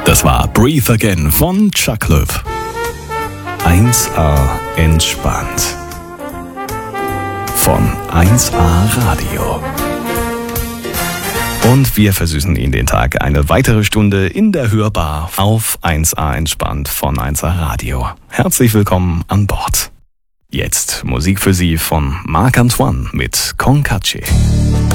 Das war Breathe Again von Chuck Löw. 1A entspannt. Von 1A Radio. Und wir versüßen Ihnen den Tag eine weitere Stunde in der Hörbar auf 1A entspannt von 1A Radio. Herzlich willkommen an Bord. Jetzt Musik für Sie von Marc Antoine mit Concace.